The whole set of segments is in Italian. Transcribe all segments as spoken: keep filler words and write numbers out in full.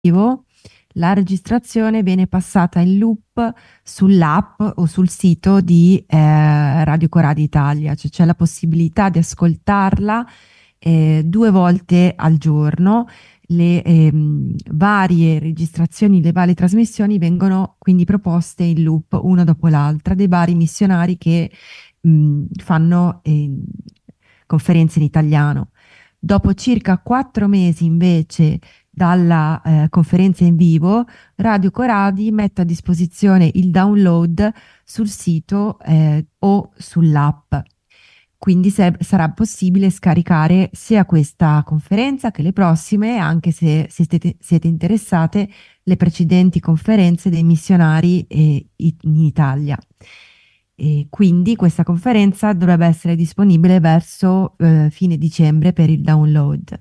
vivo, la registrazione viene passata in loop sull'app o sul sito di eh, Radio Coradi Italia, cioè c'è la possibilità di ascoltarla eh, due volte al giorno. Le ehm, varie registrazioni, le varie trasmissioni vengono quindi proposte in loop una dopo l'altra dei vari missionari che mh, fanno eh, conferenze in italiano. Dopo circa quattro mesi invece dalla eh, conferenza in vivo, Radio Coradi mette a disposizione il download sul sito eh, o sull'app. Quindi se- sarà possibile scaricare sia questa conferenza che le prossime, anche se, se siete, siete interessate, le precedenti conferenze dei missionari eh, i- in Italia. E quindi questa conferenza dovrebbe essere disponibile verso eh, fine dicembre per il download.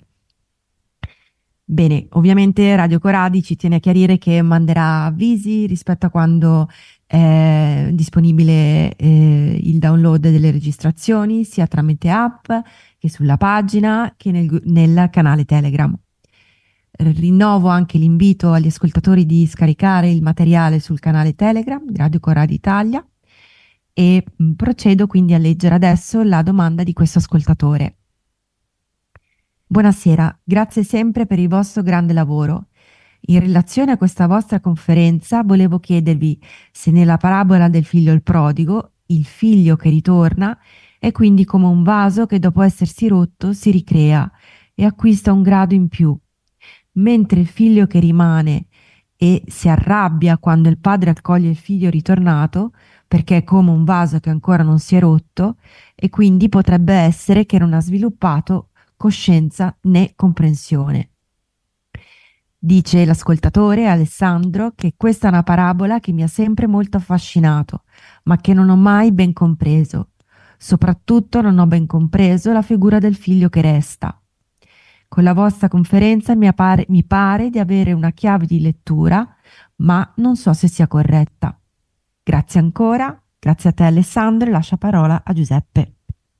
Bene, ovviamente Radio Coradi ci tiene a chiarire che manderà avvisi rispetto a quando è disponibile eh, il download delle registrazioni, sia tramite app che sulla pagina che nel, gu- nel canale Telegram. Rinnovo anche l'invito agli ascoltatori di scaricare il materiale sul canale Telegram di Radio Coradi Italia e mh, procedo quindi a leggere adesso la domanda di questo ascoltatore. Buonasera, grazie sempre per il vostro grande lavoro. In relazione a questa vostra conferenza, volevo chiedervi se nella parabola del figlio il prodigo, il figlio che ritorna è quindi come un vaso che dopo essersi rotto si ricrea e acquista un grado in più, mentre il figlio che rimane e si arrabbia quando il padre accoglie il figlio ritornato, perché è come un vaso che ancora non si è rotto e quindi potrebbe essere che non ha sviluppato coscienza né comprensione. Dice l'ascoltatore Alessandro che questa è una parabola che mi ha sempre molto affascinato, ma che non ho mai ben compreso. Soprattutto non ho ben compreso la figura del figlio che resta. Con la vostra conferenza mi appare- mi pare di avere una chiave di lettura, ma non so se sia corretta. Grazie ancora, grazie a te Alessandro e lascio la parola a Giuseppe.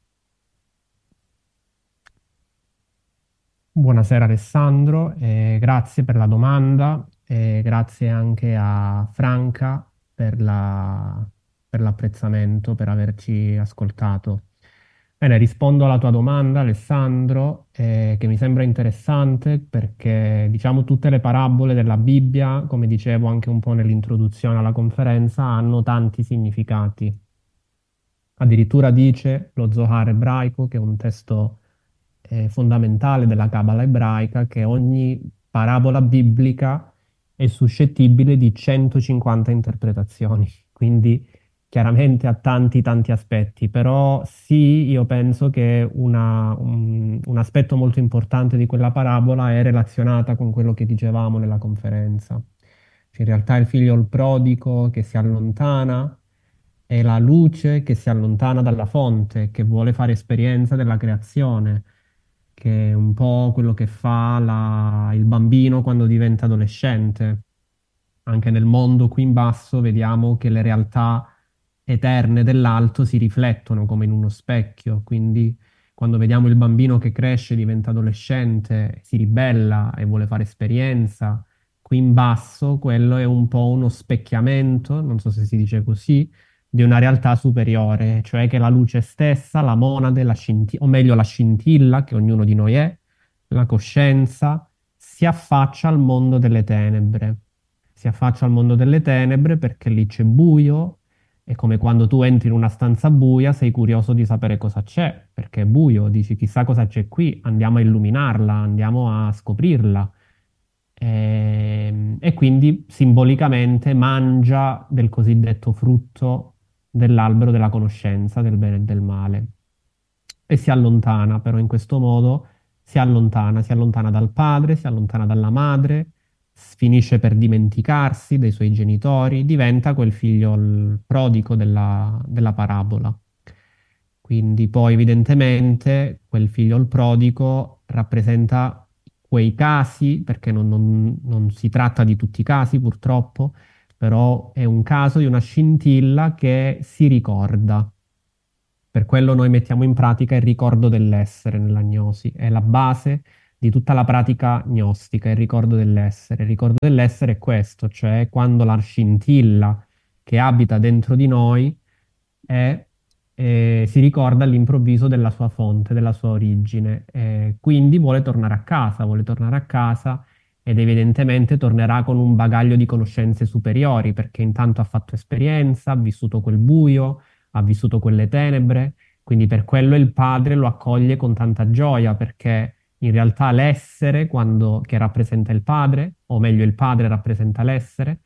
Buonasera Alessandro, e grazie per la domanda e grazie anche a Franca per la- per l'apprezzamento, per averci ascoltato. Bene, rispondo alla tua domanda Alessandro, eh, che mi sembra interessante perché diciamo tutte le parabole della Bibbia, come dicevo anche un po' nell'introduzione alla conferenza, hanno tanti significati. Addirittura dice lo Zohar ebraico, che è un testo eh, fondamentale della Cabala ebraica, che ogni parabola biblica è suscettibile di centocinquanta interpretazioni, quindi chiaramente ha tanti tanti aspetti, però sì, io penso che una- un, un aspetto molto importante di quella parabola è relazionata con quello che dicevamo nella conferenza. Cioè, in realtà il figlio il prodigo che si allontana è la luce che si allontana dalla fonte, che vuole fare esperienza della creazione, che è un po' quello che fa la- il bambino quando diventa adolescente. Anche nel mondo qui in basso vediamo che le realtà eterne dell'alto si riflettono come in uno specchio, quindi quando vediamo il bambino che cresce, diventa adolescente, si ribella e vuole fare esperienza, qui in basso quello è un po' uno specchiamento, non so se si dice così, di una realtà superiore, cioè che la luce stessa, la monade, la scintilla, o meglio la scintilla che ognuno di noi è, la coscienza, si affaccia al mondo delle tenebre. Si affaccia al mondo delle tenebre perché lì c'è buio, è come quando tu entri in una stanza buia, sei curioso di sapere cosa c'è, perché è buio, dici chissà cosa c'è qui, andiamo a illuminarla, andiamo a scoprirla. Ehm, E, quindi simbolicamente mangia del cosiddetto frutto dell'albero della conoscenza del bene e del male. E si allontana, però in questo modo si allontana, si allontana dal padre, si allontana dalla madre, s- finisce per dimenticarsi dei suoi genitori, diventa quel figlio il prodigo della, della parabola. Quindi poi evidentemente quel figlio il prodigo rappresenta quei casi, perché non, non- non si tratta di tutti i casi purtroppo, però è un caso di una scintilla che si ricorda. Per quello noi mettiamo in pratica il ricordo dell'essere nell'agnosi, è la base di tutta la pratica gnostica, il ricordo dell'essere. Il ricordo dell'essere è questo, cioè quando la scintilla che abita dentro di noi è, eh, si ricorda all'improvviso della sua fonte, della sua origine. Eh, quindi vuole tornare a casa, vuole tornare a casa ed evidentemente tornerà con un bagaglio di conoscenze superiori, perché intanto ha fatto esperienza, ha vissuto quel buio, ha vissuto quelle tenebre, quindi per quello il padre lo accoglie con tanta gioia, perché in realtà l'essere, quando, che rappresenta il padre, o meglio il padre rappresenta l'essere,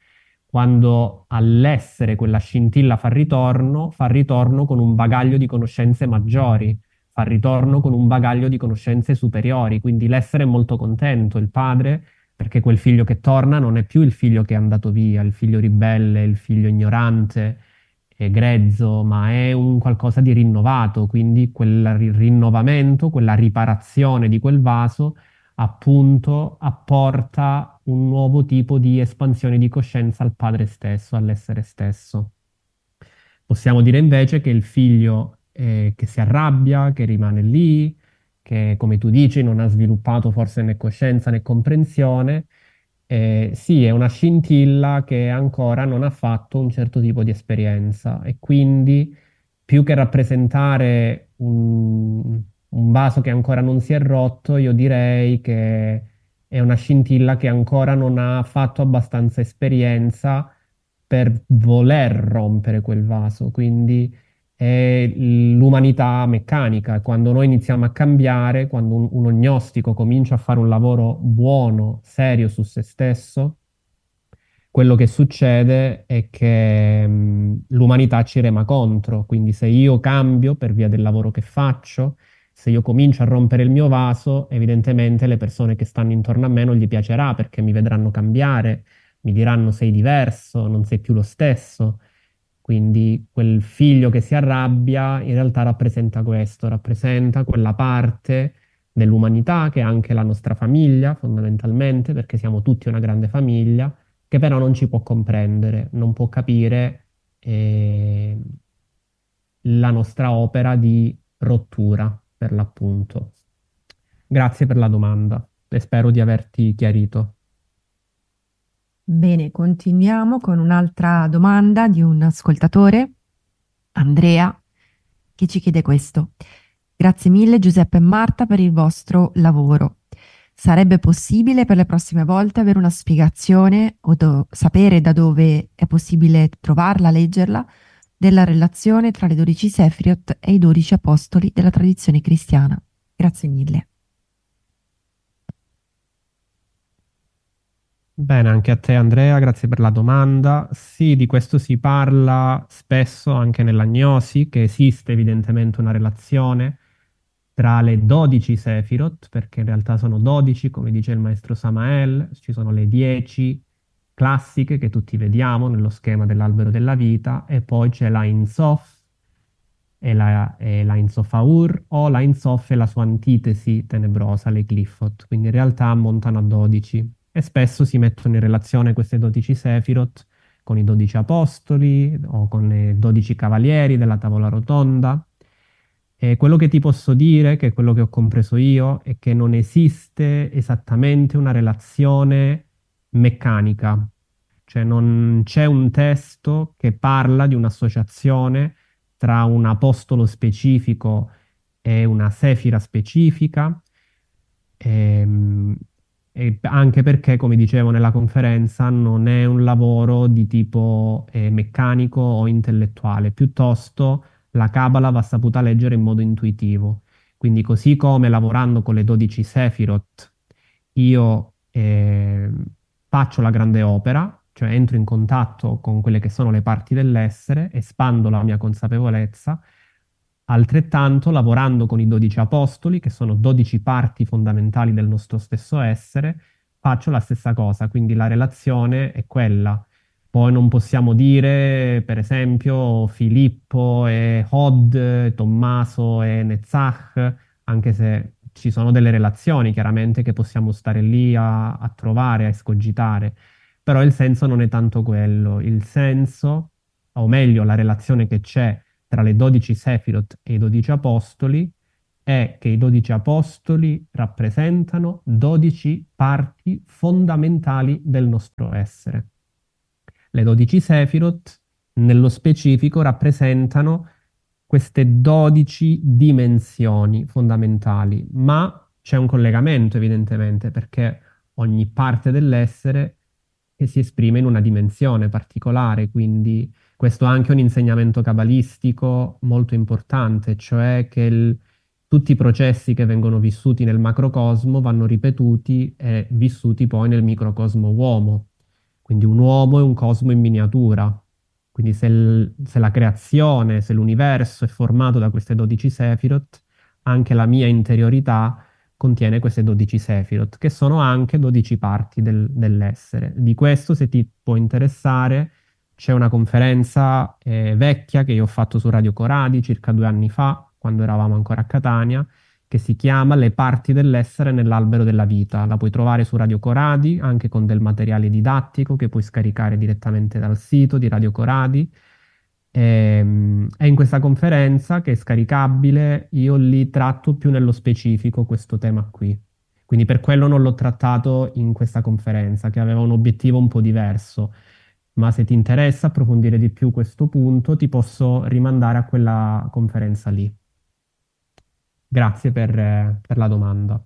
quando all'essere quella scintilla fa ritorno, fa ritorno con un bagaglio di conoscenze maggiori, fa ritorno con un bagaglio di conoscenze superiori, quindi l'essere è molto contento, il padre, perché quel figlio che torna non è più il figlio che è andato via, il figlio ribelle, il figlio ignorante e grezzo, ma è un qualcosa di rinnovato, quindi quel ri- rinnovamento, quella riparazione di quel vaso appunto apporta un nuovo tipo di espansione di coscienza al padre stesso, all'essere stesso. Possiamo dire invece che il figlio eh, che si arrabbia, che rimane lì, che come tu dici non ha sviluppato forse né coscienza né comprensione, eh, sì, è una scintilla che ancora non ha fatto un certo tipo di esperienza e quindi più che rappresentare un, un vaso che ancora non si è rotto, io direi che è una scintilla che ancora non ha fatto abbastanza esperienza per voler rompere quel vaso. Quindi è l'umanità meccanica. Quando noi iniziamo a cambiare, quando un, uno gnostico comincia a fare un lavoro buono, serio su se stesso, quello che succede è che mh, l'umanità ci rema contro. Quindi se io cambio per via del lavoro che faccio, se io comincio a rompere il mio vaso, evidentemente le persone che stanno intorno a me non gli piacerà perché mi vedranno cambiare, mi diranno sei diverso, non sei più lo stesso. Quindi quel figlio che si arrabbia in realtà rappresenta questo, rappresenta quella parte dell'umanità che è anche la nostra famiglia, fondamentalmente, perché siamo tutti una grande famiglia, che però non ci può comprendere, non può capire eh, la nostra opera di rottura, per l'appunto. Grazie per la domanda e spero di averti chiarito. Bene, continuiamo con un'altra domanda di un ascoltatore, Andrea, che ci chiede questo. Grazie mille Giuseppe e Marta per il vostro lavoro. Sarebbe possibile per le prossime volte avere una spiegazione o do- sapere da dove è possibile trovarla, leggerla, della relazione tra le dodici Sefirot e i dodici apostoli della tradizione cristiana? Grazie mille. Bene, anche a te Andrea, grazie per la domanda. Sì, di questo si parla spesso anche nell'agnosi, che esiste evidentemente una relazione tra le dodici Sefirot, perché in realtà sono dodici, come dice il maestro Samael, ci sono le dieci classiche che tutti vediamo nello schema dell'albero della vita, e poi c'è la Ein Sof e la, e la Ein Sof Aur, o la Ein Sof e la sua antitesi tenebrosa, le Cliffot, quindi in realtà ammontano a dodici. E spesso si mettono in relazione queste dodici Sefirot con i dodici apostoli o con i dodici cavalieri della tavola rotonda. E quello che ti posso dire, che è quello che ho compreso io, è che non esiste esattamente una relazione meccanica, cioè non c'è un testo che parla di un'associazione tra un apostolo specifico e una sefira specifica, ehm, e anche perché, come dicevo nella conferenza, non è un lavoro di tipo eh, meccanico o intellettuale, piuttosto la Kabbalah va saputa leggere in modo intuitivo. Quindi così come lavorando con le dodici Sefirot io eh, faccio la grande opera, cioè entro in contatto con quelle che sono le parti dell'essere, espando la mia consapevolezza, altrettanto lavorando con i dodici apostoli, che sono dodici parti fondamentali del nostro stesso essere, faccio la stessa cosa, quindi la relazione è quella. Poi non possiamo dire, per esempio, Filippo e Hod, Tommaso e Netzach, anche se ci sono delle relazioni chiaramente che possiamo stare lì a, a trovare, a escogitare, però il senso non è tanto quello. Il senso, o meglio, la relazione che c'è tra le dodici Sefirot e i dodici apostoli è che i dodici apostoli rappresentano dodici parti fondamentali del nostro essere. Le dodici Sefirot, nello specifico, rappresentano queste dodici dimensioni fondamentali, ma c'è un collegamento evidentemente perché ogni parte dell'essere che si esprime in una dimensione particolare, quindi questo è anche un insegnamento cabalistico molto importante, cioè che il- tutti i processi che vengono vissuti nel macrocosmo vanno ripetuti e vissuti poi nel microcosmo uomo. Quindi un uomo è un cosmo in miniatura. Quindi se, il- se la creazione, se l'universo è formato da queste dodici Sefirot, anche la mia interiorità contiene queste dodici Sefirot, che sono anche dodici parti del- dell'essere. Di questo, se ti può interessare, c'è una conferenza eh, vecchia che io ho fatto su Radio Coradi circa due anni fa, quando eravamo ancora a Catania, che si chiama Le parti dell'essere nell'albero della vita. La puoi trovare su Radio Coradi, anche con del materiale didattico che puoi scaricare direttamente dal sito di Radio Coradi. Ehm, E, in questa conferenza, che è scaricabile, io lì tratto più nello specifico questo tema qui. Quindi per quello non l'ho trattato in questa conferenza, che aveva un obiettivo un po' diverso. Ma se ti interessa approfondire di più questo punto, ti posso rimandare a quella conferenza lì. Grazie per, eh, per la domanda.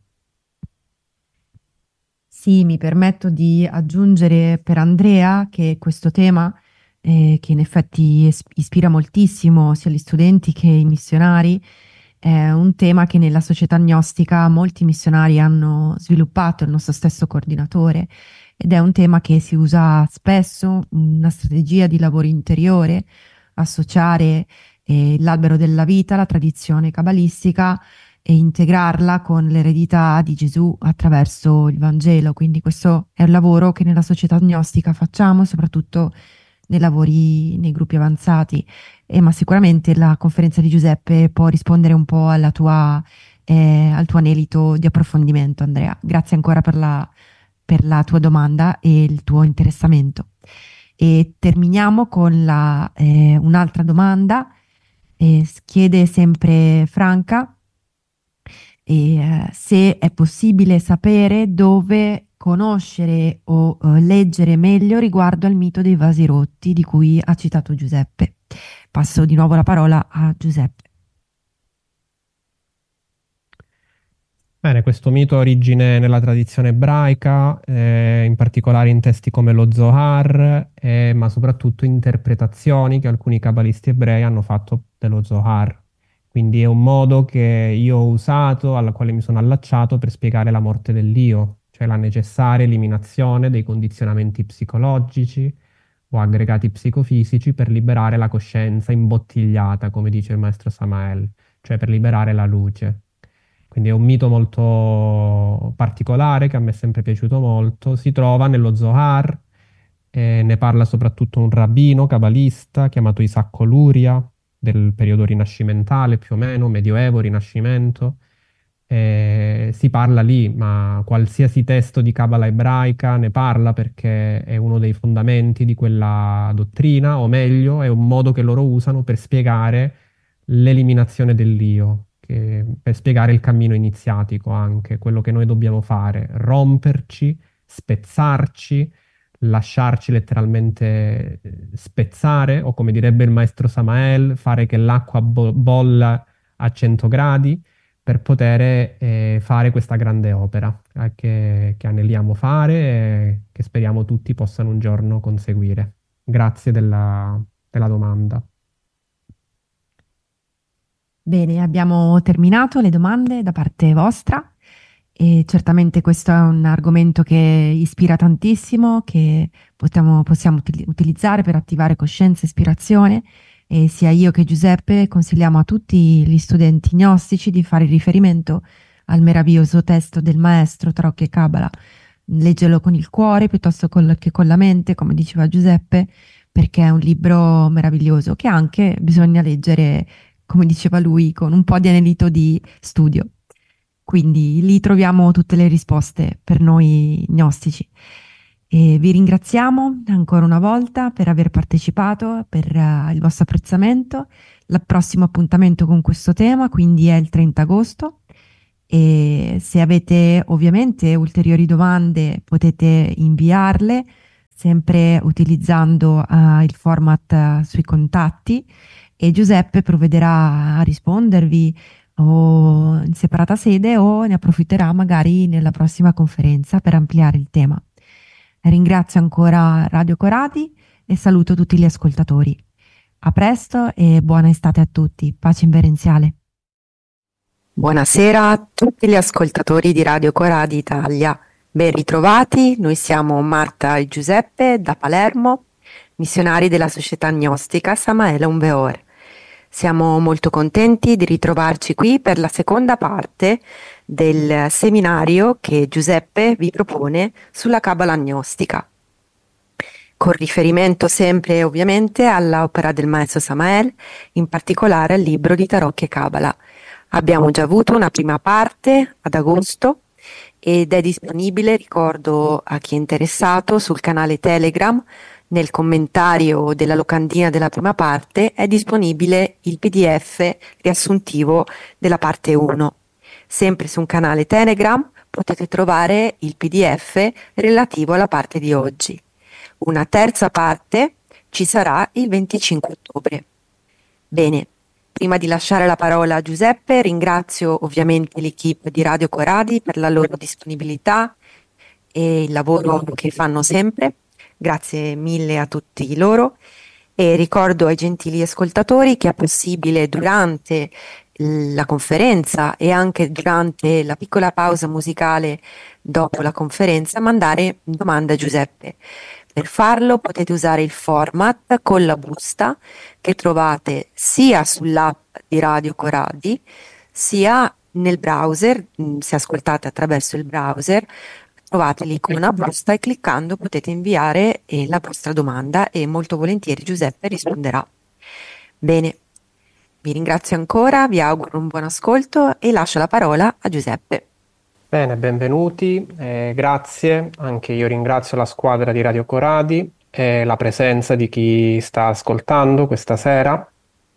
Sì, mi permetto di aggiungere per Andrea che questo tema, eh, che in effetti es- ispira moltissimo sia gli studenti che i missionari, è un tema che nella società gnostica molti missionari hanno sviluppato, il nostro stesso coordinatore, ed è un tema che si usa spesso, una strategia di lavoro interiore, associare eh, l'albero della vita, la tradizione cabalistica e integrarla con l'eredità di Gesù attraverso il Vangelo. Quindi questo è un lavoro che nella società gnostica facciamo, soprattutto nei lavori nei gruppi avanzati. Eh, ma sicuramente la conferenza di Giuseppe può rispondere un po' alla tua, eh, al tuo anelito di approfondimento, Andrea. Grazie ancora per la, per la tua domanda e il tuo interessamento. E terminiamo con la, eh, un'altra domanda. Eh, chiede sempre Franca e eh, se è possibile sapere dove conoscere o eh, leggere meglio riguardo al mito dei vasi rotti di cui ha citato Giuseppe. Passo di nuovo la parola a Giuseppe. Bene, questo mito ha origine nella tradizione ebraica, eh, in particolare in testi come lo Zohar, eh, ma soprattutto interpretazioni che alcuni cabalisti ebrei hanno fatto dello Zohar. Quindi è un modo che io ho usato, alla quale mi sono allacciato per spiegare la morte dell'io, cioè la necessaria eliminazione dei condizionamenti psicologici o aggregati psicofisici per liberare la coscienza imbottigliata, come dice il maestro Samael, cioè per liberare la luce. Quindi è un mito molto particolare che a me è sempre piaciuto molto. Si trova nello Zohar, e ne parla soprattutto un rabbino cabalista chiamato Isacco Luria, del periodo rinascimentale più o meno, Medioevo, Rinascimento. Eh, si parla lì, ma qualsiasi testo di Cabala ebraica ne parla perché è uno dei fondamenti di quella dottrina, o meglio, è un modo che loro usano per spiegare l'eliminazione dell'io, che- per spiegare il cammino iniziatico anche, quello che noi dobbiamo fare, romperci, spezzarci, lasciarci letteralmente eh, spezzare, o come direbbe il maestro Samael, fare che l'acqua bo- bolla a cento gradi per poter eh, fare questa grande opera eh, che, che aneliamo fare e che speriamo tutti possano un giorno conseguire. Grazie della della domanda. Bene, abbiamo terminato le domande da parte vostra e certamente questo è un argomento che ispira tantissimo, che possiamo, possiamo util- utilizzare per attivare coscienza e ispirazione e sia io che Giuseppe consigliamo a tutti gli studenti gnostici di fare riferimento al meraviglioso testo del maestro Tarocchi e Cabala, leggerlo con il cuore piuttosto col- che con la mente, come diceva Giuseppe, perché è un libro meraviglioso che anche bisogna leggere, come diceva lui, con un po' di anelito di studio. Quindi lì troviamo tutte le risposte per noi gnostici. E vi ringraziamo ancora una volta per aver partecipato, per eh, il vostro apprezzamento. Il prossimo appuntamento con questo tema quindi è il trenta agosto e se avete ovviamente ulteriori domande potete inviarle sempre utilizzando eh, il format eh, sui contatti e Giuseppe provvederà a rispondervi o in separata sede o ne approfitterà magari nella prossima conferenza per ampliare il tema. Ringrazio ancora Radio Coradi e saluto tutti gli ascoltatori. A presto e buona estate a tutti. Pace inverenziale. Buonasera a tutti gli ascoltatori di Radio Coradi Italia. Ben ritrovati, noi siamo Marta e Giuseppe da Palermo, missionari della Società Gnostica Samael Aun Weor. Siamo molto contenti di ritrovarci qui per la seconda parte del seminario che Giuseppe vi propone sulla Cabala Gnostica, con riferimento sempre ovviamente all'opera del maestro Samael, in particolare al libro di Tarocchi e Cabala. Abbiamo già avuto una prima parte ad agosto ed è disponibile, ricordo a chi è interessato, sul canale Telegram. Nel commentario della locandina della prima parte è disponibile il P D F riassuntivo della parte uno. Sempre su un canale Telegram potete trovare il P D F relativo alla parte di oggi. Una terza parte ci sarà il venticinque ottobre. Bene, prima di lasciare la parola a Giuseppe, ringrazio ovviamente l'equipe di Radio Coradi per la loro disponibilità e il lavoro che fanno sempre. Grazie mille a tutti loro e ricordo ai gentili ascoltatori che è possibile durante la conferenza e anche durante la piccola pausa musicale dopo la conferenza mandare domande a Giuseppe. Per farlo potete usare il format con la busta che trovate sia sull'app di Radio Coradi sia nel browser, se ascoltate attraverso il browser. Trovate l'icona busta e cliccando potete inviare eh, la vostra domanda e molto volentieri Giuseppe risponderà. Bene, vi ringrazio ancora, vi auguro un buon ascolto e lascio la parola a Giuseppe. Bene, benvenuti, eh, grazie. Anche io ringrazio la squadra di Radio Coradi e la presenza di chi sta ascoltando questa sera.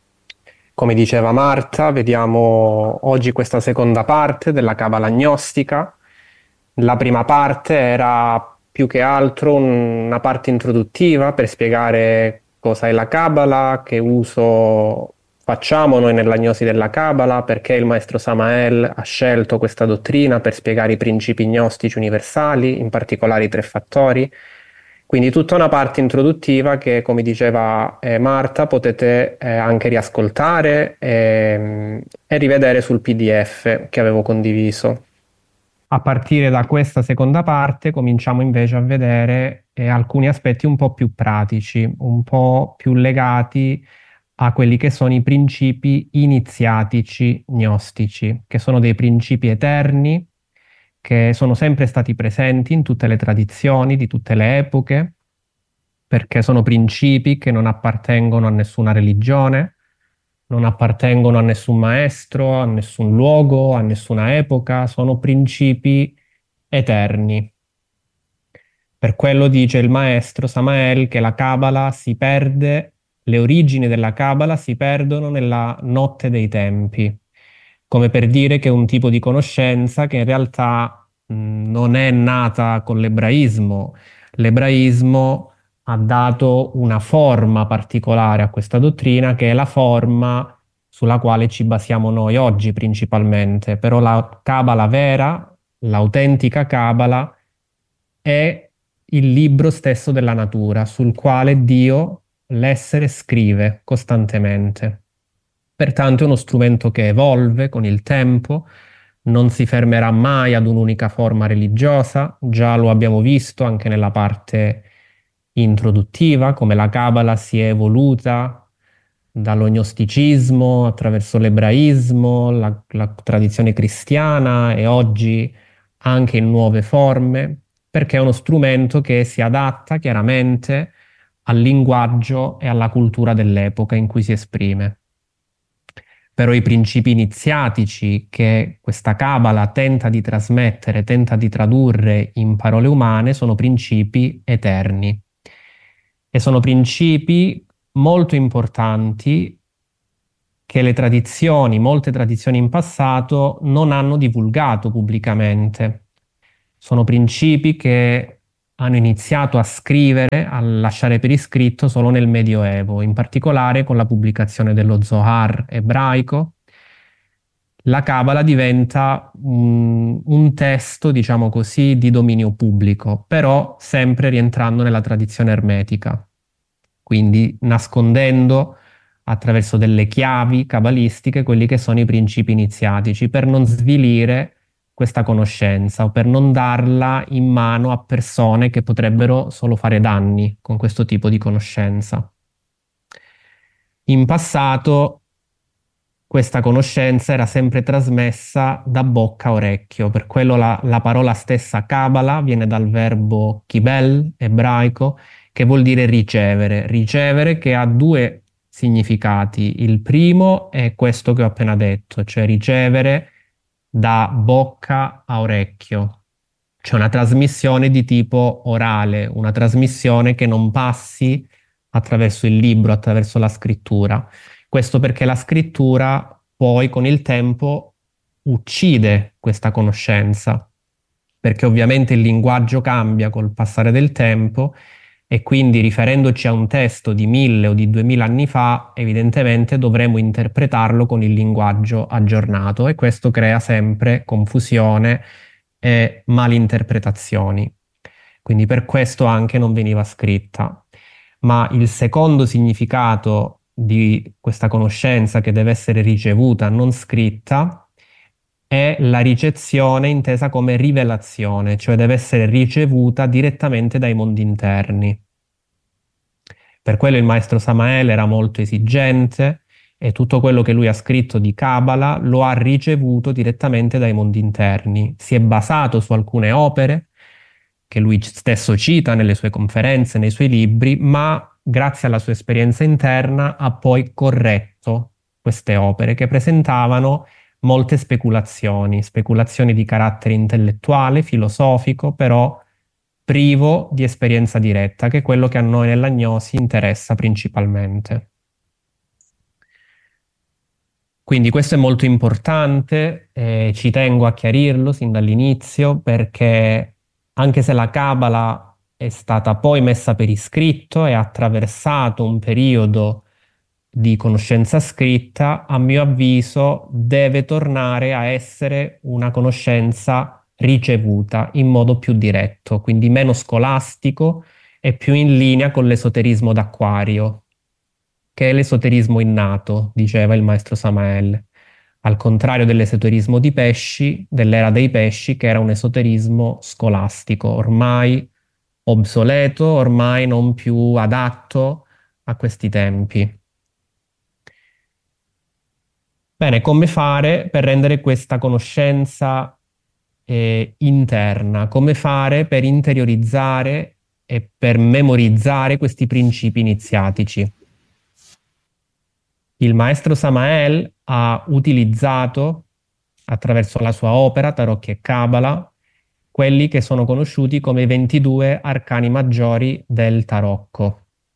Come diceva Marta, vediamo oggi questa seconda parte della Cabala Gnostica. La prima parte era più che altro una parte introduttiva per spiegare cosa è la Cabala, che uso facciamo noi nella gnosi della Cabala, perché il maestro Samael ha scelto questa dottrina per spiegare i principi gnostici universali, in particolare i tre fattori. Quindi tutta una parte introduttiva che, come diceva eh, Marta, potete eh, anche riascoltare e, e rivedere sul P D F che avevo condiviso. A partire da questa seconda parte cominciamo invece a vedere eh, alcuni aspetti un po' più pratici, un po' più legati a quelli che sono i principi iniziatici gnostici, che sono dei principi eterni, che sono sempre stati presenti in tutte le tradizioni di tutte le epoche, perché sono principi che non appartengono a nessuna religione, non appartengono a nessun maestro, a nessun luogo, a nessuna epoca, sono principi eterni. Per quello dice il maestro Samael che la Cabala si perde, le origini della Cabala si perdono nella notte dei tempi, come per dire che è un tipo di conoscenza che in realtà mh, non è nata con l'ebraismo. L'ebraismo ha dato una forma particolare a questa dottrina, che è la forma sulla quale ci basiamo noi oggi principalmente. Però la Cabala vera, l'autentica Cabala, è il libro stesso della natura, sul quale Dio, l'essere, scrive costantemente. Pertanto è uno strumento che evolve con il tempo, non si fermerà mai ad un'unica forma religiosa, già lo abbiamo visto anche nella parte introduttiva, come la Cabala si è evoluta dallo gnosticismo attraverso l'ebraismo, la, la tradizione cristiana e oggi anche in nuove forme, perché è uno strumento che si adatta chiaramente al linguaggio e alla cultura dell'epoca in cui si esprime. però i principi iniziatici che questa Cabala tenta di trasmettere, tenta di tradurre in parole umane, sono principi eterni. E sono principi molto importanti che le tradizioni, molte tradizioni in passato, non hanno divulgato pubblicamente. Sono principi che hanno iniziato a scrivere, a lasciare per iscritto solo nel Medioevo, in particolare con la pubblicazione dello Zohar ebraico. La Cabala diventa un, un testo, diciamo così, di dominio pubblico, però sempre rientrando nella tradizione ermetica, quindi nascondendo attraverso delle chiavi cabalistiche quelli che sono i principi iniziatici, per non svilire questa conoscenza o per non darla in mano a persone che potrebbero solo fare danni con questo tipo di conoscenza. In passato questa conoscenza era sempre trasmessa da bocca a orecchio, per quello la, la parola stessa Cabala viene dal verbo kibel ebraico, che vuol dire ricevere, ricevere che ha due significati. Il primo è questo che ho appena detto, cioè ricevere da bocca a orecchio. C'è una trasmissione di tipo orale, una trasmissione che non passi attraverso il libro, attraverso la scrittura. Questo perché la scrittura poi con il tempo uccide questa conoscenza, perché ovviamente il linguaggio cambia col passare del tempo e quindi riferendoci a un testo di mille o di duemila anni fa, evidentemente dovremo interpretarlo con il linguaggio aggiornato e questo crea sempre confusione e malinterpretazioni. Quindi per questo anche non veniva scritta. Ma il secondo significato di questa conoscenza che deve essere ricevuta, non scritta, è la ricezione intesa come rivelazione, cioè deve essere ricevuta direttamente dai mondi interni. Per quello il maestro Samael era molto esigente e tutto quello che lui ha scritto di Cabala lo ha ricevuto direttamente dai mondi interni. Si è basato su alcune opere che lui stesso cita nelle sue conferenze, nei suoi libri, ma grazie alla sua esperienza interna ha poi corretto queste opere che presentavano molte speculazioni, speculazioni di carattere intellettuale, filosofico, però privo di esperienza diretta, che è quello che a noi nell'agnosi interessa principalmente. Quindi questo è molto importante, eh, ci tengo a chiarirlo sin dall'inizio, perché anche se la Cabala è stata poi messa per iscritto e ha attraversato un periodo di conoscenza scritta, a mio avviso deve tornare a essere una conoscenza ricevuta in modo più diretto, quindi meno scolastico e più in linea con l'esoterismo d'Acquario, che è l'esoterismo innato, diceva il maestro Samael, al contrario dell'esoterismo di Pesci, dell'era dei Pesci, che era un esoterismo scolastico, ormai obsoleto, ormai non più adatto a questi tempi. Bene, come fare per rendere questa conoscenza eh, interna? Come fare per interiorizzare e per memorizzare questi principi iniziatici? Il maestro Samael ha utilizzato, attraverso la sua opera Tarocchi e Cabala, quelli che sono conosciuti come i ventidue arcani maggiori del tarocco.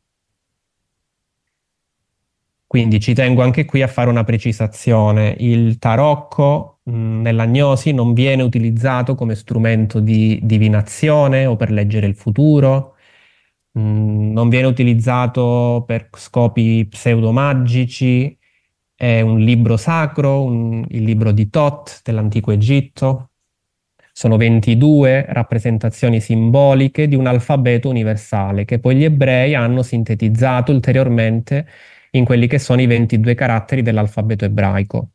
Quindi ci tengo anche qui a fare una precisazione. Il tarocco mh, nell'agnosi non viene utilizzato come strumento di divinazione o per leggere il futuro, mh, non viene utilizzato per scopi pseudomagici, è un libro sacro, un- il libro di Thoth dell'antico Egitto. Sono ventidue rappresentazioni simboliche di un alfabeto universale che poi gli ebrei hanno sintetizzato ulteriormente in quelli che sono i ventidue caratteri dell'alfabeto ebraico.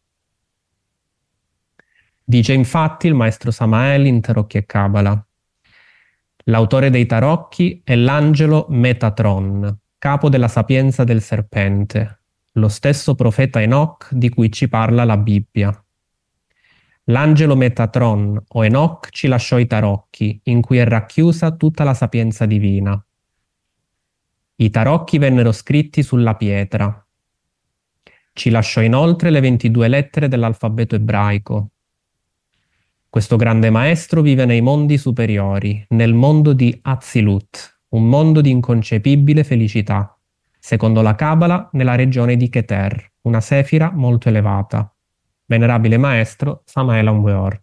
Dice infatti il maestro Samael in Tarocchi e Cabala: l'autore dei tarocchi è l'angelo Metatron, capo della sapienza del serpente, lo stesso profeta Enoch di cui ci parla la Bibbia. L'angelo Metatron o Enoch ci lasciò i tarocchi, in cui è racchiusa tutta la sapienza divina. I tarocchi vennero scritti sulla pietra. Ci lasciò inoltre le ventidue lettere dell'alfabeto ebraico. Questo grande maestro vive nei mondi superiori, nel mondo di Atzilut, un mondo di inconcepibile felicità. Secondo la Cabala, nella regione di Keter, una sefira molto elevata. Venerabile maestro Samael Aun Weor.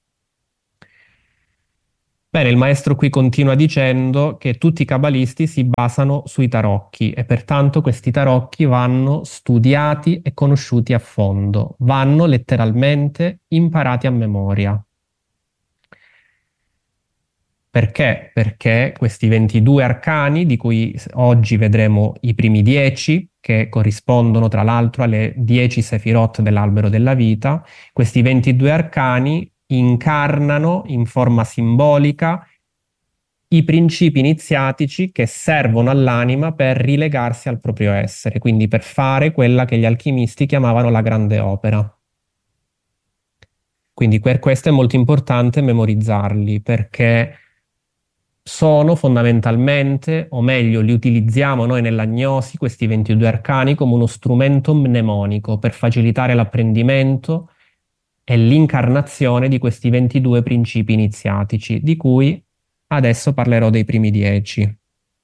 Bene, il maestro qui continua dicendo che tutti i cabalisti si basano sui tarocchi e pertanto questi tarocchi vanno studiati e conosciuti a fondo, vanno letteralmente imparati a memoria. Perché? Perché questi ventidue arcani, di cui oggi vedremo i primi dieci, che corrispondono tra l'altro alle dieci sefirot dell'albero della vita, questi ventidue arcani incarnano in forma simbolica i principi iniziatici che servono all'anima per rilegarsi al proprio essere, quindi per fare quella che gli alchimisti chiamavano la grande opera. Quindi per questo è molto importante memorizzarli, perché sono fondamentalmente, o meglio, li utilizziamo noi nell'agnosi, questi ventidue arcani, come uno strumento mnemonico per facilitare l'apprendimento e l'incarnazione di questi ventidue principi iniziatici, di cui adesso parlerò dei primi dieci.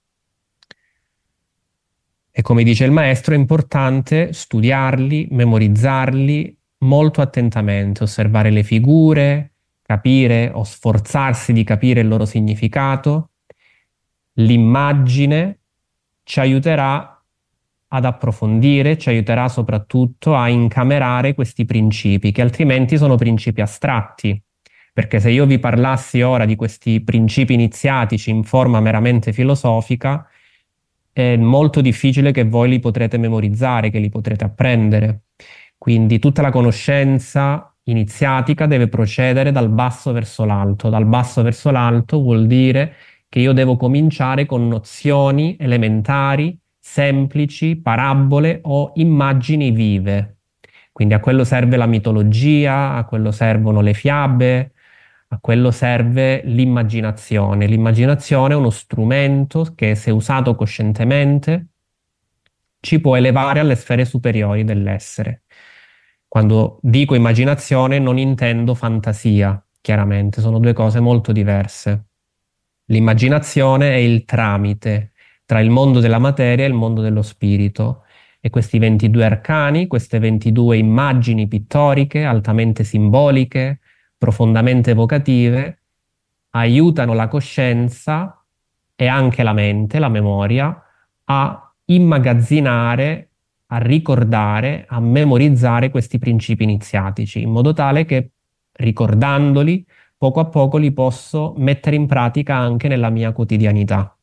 E come dice il maestro, è importante studiarli, memorizzarli molto attentamente, osservare le figure, capire o sforzarsi di capire il loro significato. L'immagine ci aiuterà ad approfondire, ci aiuterà soprattutto a incamerare questi principi, che altrimenti sono principi astratti. Perché se io vi parlassi ora di questi principi iniziatici in forma meramente filosofica, è molto difficile che voi li potrete memorizzare, che li potrete apprendere. Quindi tutta la conoscenza iniziatica deve procedere dal basso verso l'alto. Dal basso verso l'alto vuol dire che io devo cominciare con nozioni elementari, semplici, parabole o immagini vive. Quindi a quello serve la mitologia, a quello servono le fiabe, a quello serve l'immaginazione. L'immaginazione è uno strumento che, se usato coscientemente, ci può elevare alle sfere superiori dell'essere. Quando dico immaginazione non intendo fantasia, chiaramente, sono due cose molto diverse. L'immaginazione è il tramite tra il mondo della materia e il mondo dello spirito. E questi ventidue arcani, queste ventidue immagini pittoriche, altamente simboliche, profondamente evocative, aiutano la coscienza e anche la mente, la memoria, a immagazzinare, a ricordare, a memorizzare questi principi iniziatici, in modo tale che, ricordandoli, poco a poco li posso mettere in pratica anche nella mia quotidianità.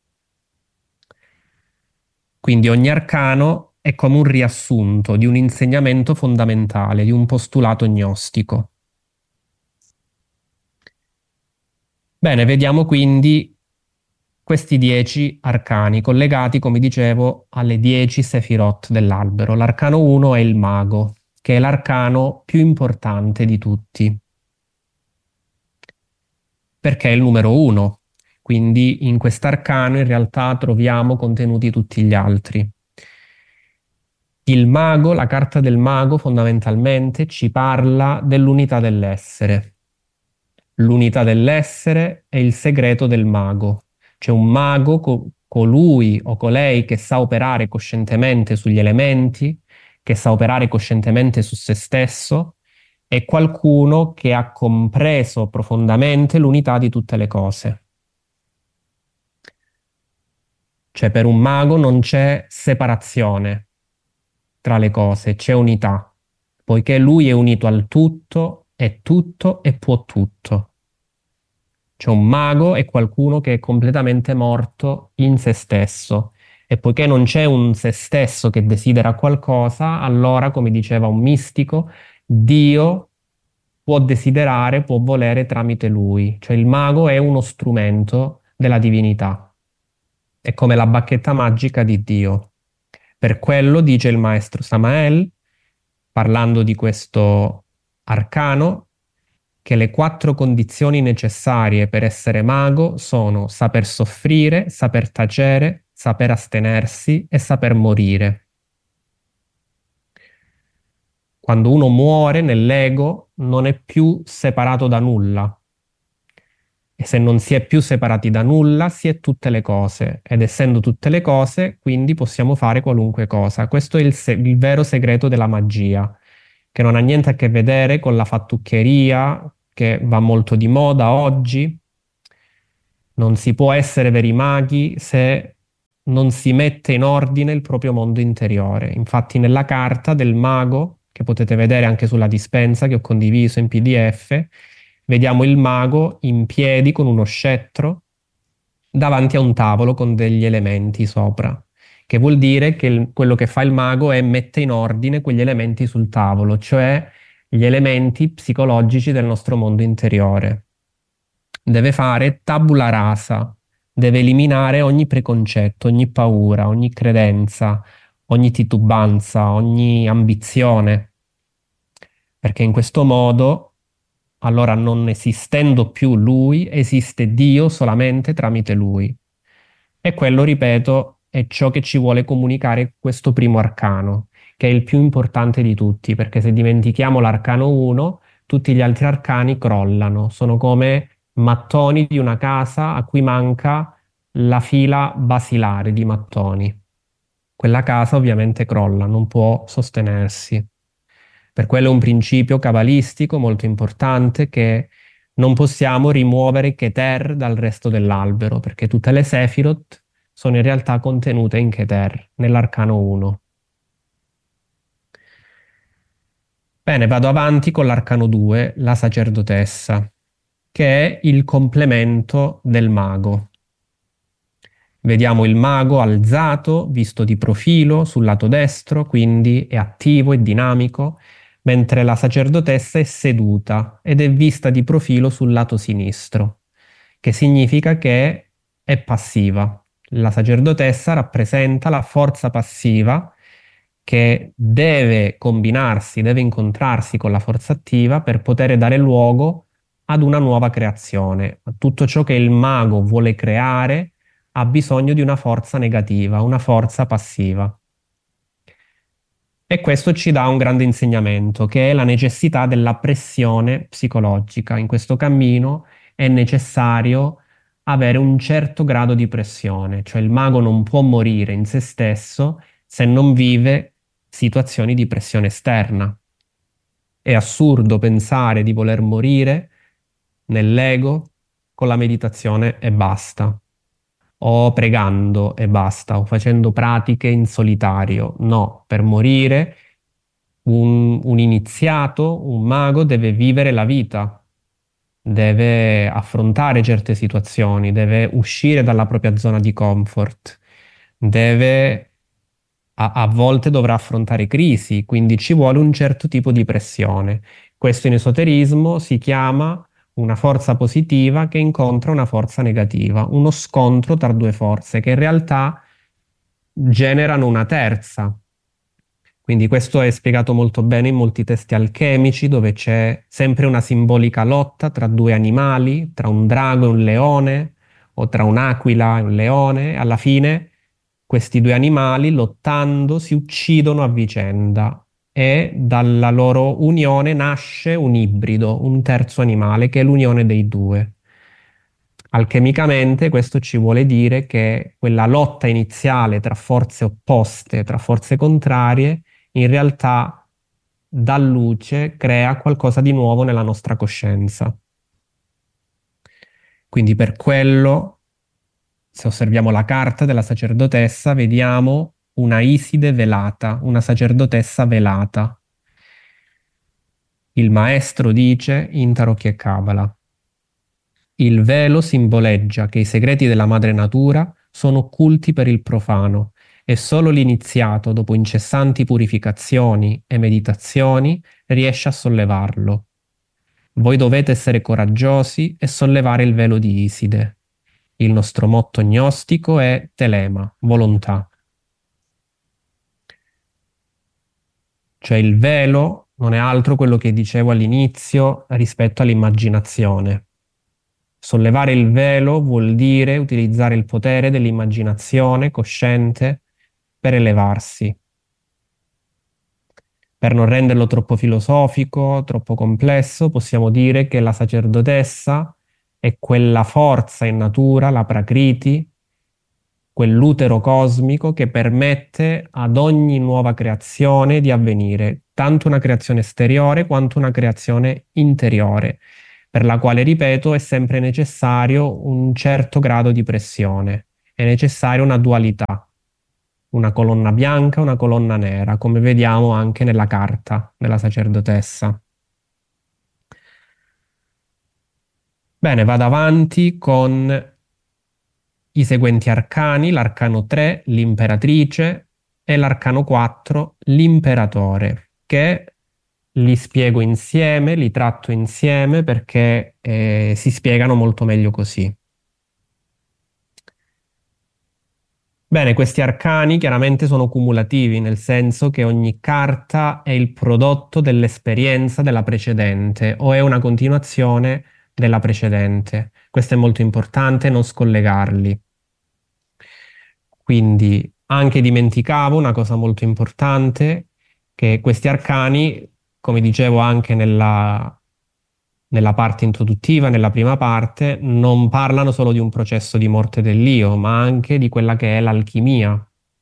Quindi ogni arcano è come un riassunto di un insegnamento fondamentale, di un postulato gnostico. Bene, vediamo quindi questi dieci arcani, collegati, come dicevo, alle dieci sefirot dell'albero. L'arcano uno è il mago, che è l'arcano più importante di tutti, perché è il numero uno. Quindi in quest'arcano in realtà troviamo contenuti tutti gli altri. Il mago, la carta del mago, fondamentalmente ci parla dell'unità dell'essere. L'unità dell'essere è il segreto del mago. C'è un mago, co- colui o colei che sa operare coscientemente sugli elementi, che sa operare coscientemente su se stesso, è qualcuno che ha compreso profondamente l'unità di tutte le cose. Cioè, per un mago non c'è separazione tra le cose, c'è unità, poiché lui è unito al tutto, è tutto e può tutto. Cioè un mago è qualcuno che è completamente morto in se stesso, e poiché non c'è un se stesso che desidera qualcosa, allora, come diceva un mistico, Dio può desiderare, può volere tramite lui. Cioè il mago è uno strumento della divinità, è come la bacchetta magica di Dio. Per quello dice il maestro Samael, parlando di questo arcano, che le quattro condizioni necessarie per essere mago sono saper soffrire, saper tacere, saper astenersi e saper morire. Quando uno muore nell'ego non è più separato da nulla. E se non si è più separati da nulla, si è tutte le cose. Ed essendo tutte le cose, quindi possiamo fare qualunque cosa. Questo è il, se- il vero segreto della magia, che non ha niente a che vedere con la fattuccheria, che va molto di moda oggi. Non si può essere veri maghi se non si mette in ordine il proprio mondo interiore. Infatti, nella carta del mago, che potete vedere anche sulla dispensa che ho condiviso in P D F, vediamo il mago in piedi con uno scettro davanti a un tavolo con degli elementi sopra, che vuol dire che il- quello che fa il mago è mette in ordine quegli elementi sul tavolo, cioè gli elementi psicologici del nostro mondo interiore. Deve fare tabula rasa, deve eliminare ogni preconcetto, ogni paura, ogni credenza, ogni titubanza, ogni ambizione, perché in questo modo, allora non esistendo più lui, esiste Dio solamente tramite lui. E quello, ripeto, è ciò che ci vuole comunicare questo primo arcano, che è il più importante di tutti, perché se dimentichiamo l'arcano uno, tutti gli altri arcani crollano, sono come mattoni di una casa a cui manca la fila basilare di mattoni. Quella casa ovviamente crolla, non può sostenersi. Per quello è un principio cabalistico molto importante che non possiamo rimuovere Keter dal resto dell'albero, perché tutte le Sefirot sono in realtà contenute in Keter, nell'arcano uno. Bene, vado avanti con l'arcano due, la sacerdotessa, che è il complemento del mago. Vediamo il mago alzato, visto di profilo sul lato destro, quindi è attivo e dinamico, mentre la sacerdotessa è seduta ed è vista di profilo sul lato sinistro, che significa che è passiva. La sacerdotessa rappresenta la forza passiva che deve combinarsi, deve incontrarsi con la forza attiva per poter dare luogo ad una nuova creazione. Tutto ciò che il mago vuole creare ha bisogno di una forza negativa, una forza passiva. E questo ci dà un grande insegnamento, che è la necessità della pressione psicologica. In questo cammino è necessario avere un certo grado di pressione, cioè il mago non può morire in se stesso se non vive situazioni di pressione esterna. È assurdo pensare di voler morire nell'ego con la meditazione e basta, o pregando e basta, o facendo pratiche in solitario. No, per morire un, un iniziato, un mago deve vivere la vita, deve affrontare certe situazioni, deve uscire dalla propria zona di comfort, deve, a, a volte dovrà affrontare crisi, quindi ci vuole un certo tipo di pressione. Questo in esoterismo si chiama una forza positiva che incontra una forza negativa, uno scontro tra due forze che in realtà generano una terza. Quindi questo è spiegato molto bene in molti testi alchemici, dove c'è sempre una simbolica lotta tra due animali, tra un drago e un leone, o tra un'aquila e un leone. Alla fine questi due animali, lottando, si uccidono a vicenda e dalla loro unione nasce un ibrido, un terzo animale, che è l'unione dei due. Alchemicamente questo ci vuole dire che quella lotta iniziale tra forze opposte, tra forze contrarie, in realtà dà luce, crea qualcosa di nuovo nella nostra coscienza. Quindi per quello, se osserviamo la carta della sacerdotessa, vediamo una Iside velata, una sacerdotessa velata. Il maestro dice in Tarocchi e Cabala: il velo simboleggia che i segreti della madre natura sono occulti per il profano e solo l'iniziato, dopo incessanti purificazioni e meditazioni, riesce a sollevarlo. Voi dovete essere coraggiosi e sollevare il velo di Iside. Il nostro motto gnostico è telema, volontà. Cioè il velo non è altro quello che dicevo all'inizio rispetto all'immaginazione. Sollevare il velo vuol dire utilizzare il potere dell'immaginazione cosciente per elevarsi. Per non renderlo troppo filosofico, troppo complesso, possiamo dire che la sacerdotessa è quella forza in natura, la Prakriti, quell'utero cosmico che permette ad ogni nuova creazione di avvenire, tanto una creazione esteriore quanto una creazione interiore, per la quale, ripeto, è sempre necessario un certo grado di pressione, è necessaria una dualità, una colonna bianca, una colonna nera, come vediamo anche nella carta della sacerdotessa. Bene, vado avanti con i seguenti arcani: l'arcano tre, l'imperatrice, e l'arcano quattro, l'imperatore, che li spiego insieme, li tratto insieme perché eh, si spiegano molto meglio così. Bene, questi arcani chiaramente sono cumulativi, nel senso che ogni carta è il prodotto dell'esperienza della precedente o è una continuazione della precedente. Questo è molto importante, non scollegarli. Quindi anche dimenticavo una cosa molto importante, che questi arcani, come dicevo anche nella, nella parte introduttiva, nella prima parte, non parlano solo di un processo di morte dell'io, ma anche di quella che è l'alchimia,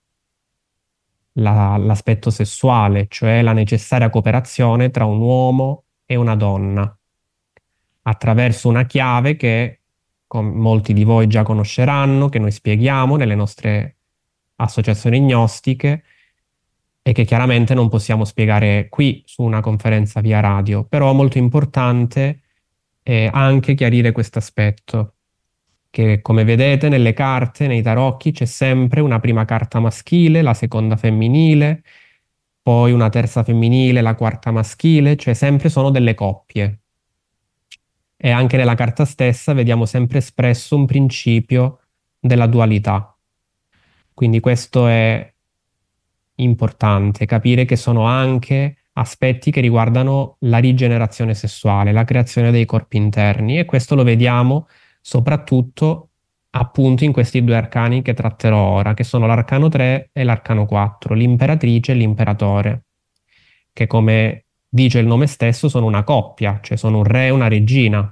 la- l'aspetto sessuale, cioè la necessaria cooperazione tra un uomo e una donna, attraverso una chiave che com- molti di voi già conosceranno, che noi spieghiamo nelle nostre associazioni gnostiche e che chiaramente non possiamo spiegare qui su una conferenza via radio, però è molto importante eh, anche chiarire questo aspetto, che come vedete nelle carte, nei tarocchi, c'è sempre una prima carta maschile, la seconda femminile, poi una terza femminile, la quarta maschile, cioè sempre sono delle coppie. E anche nella carta stessa vediamo sempre espresso un principio della dualità. Quindi questo è importante, capire che sono anche aspetti che riguardano la rigenerazione sessuale, la creazione dei corpi interni, e questo lo vediamo soprattutto appunto in questi due arcani che tratterò ora, che sono l'arcano tre e l'arcano quattro, l'imperatrice e l'imperatore, che come dice il nome stesso sono una coppia, cioè sono un re e una regina.